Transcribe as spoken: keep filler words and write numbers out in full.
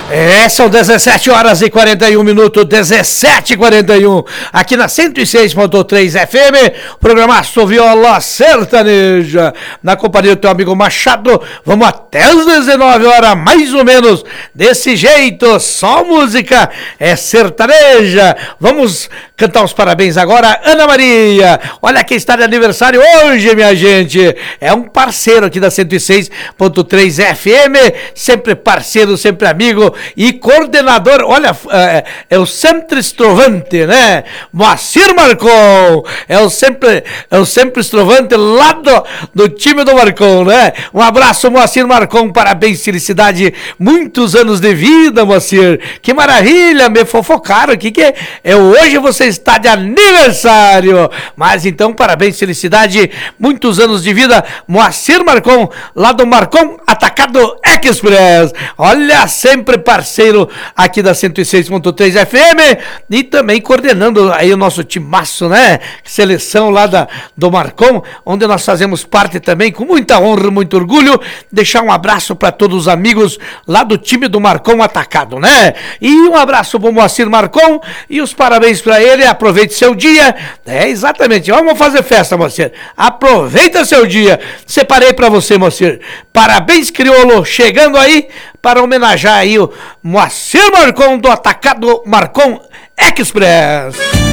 É, são dezessete horas e quarenta e um minutos, dezessete e quarenta e um, aqui na cento e seis ponto três F M, programaço Viola Sertaneja, na companhia do teu amigo Machado. Vamos até as dezenove horas, mais ou menos, desse jeito, só música é sertaneja. Vamos cantar os parabéns agora, Ana Maria. Olha quem está de aniversário hoje, minha gente, é um parceiro aqui da cento e seis ponto três F M, sempre parceiro, sempre amigo e coordenador, olha, é, é o sempre estrovante, né? Moacir Marcon, é o sempre, é o sempre estrovante lá do, do time do Marcon, né? Um abraço, Moacir Marcon, parabéns, felicidade, muitos anos de vida, Moacir, que maravilha, me fofocaram aqui que é, é hoje você está de aniversário, mas então, parabéns, felicidade, muitos anos de vida, Moacir Marcon, lá do Marcon Atacado Express, olha, sempre parceiro aqui da cento e seis ponto três F M e também coordenando aí o nosso timaço, né? Seleção lá da, do Marcon, onde nós fazemos parte também com muita honra, muito orgulho. Deixar um abraço para todos os amigos lá do time do Marcon Atacado, né? E um abraço pro Moacir Marcon e os parabéns para ele. Aproveite seu dia. É, exatamente. Vamos fazer festa, Moacir. Aproveita seu dia. Separei para você, Moacir. Parabéns, crioulo, chegando aí para homenagear aí o Moacir Marcon do Atacado Marcon Express.